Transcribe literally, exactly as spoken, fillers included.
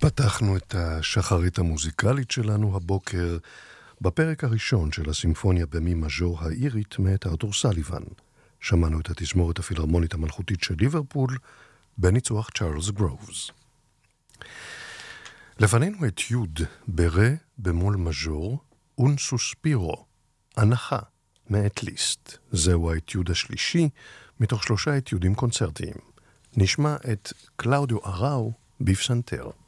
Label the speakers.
Speaker 1: פתחנו את השחרית המוזיקלית שלנו הבוקר בפרק הראשון של הסימפוניה במי מז'ור האירית מאת ארתור סליבן. שמענו את התזמורת הפילהרמונית המלכותית של ליברפול בניצוח צ'ארלס גרובס. לפנינו את יוד ברה במול מז'ור און סוספירו, הנחה מאת ליסט. זהו האתיוד השלישי מתוך שלושה אתיודים קונצרטיים. נשמע את קלאודיו אראו בפסנתר.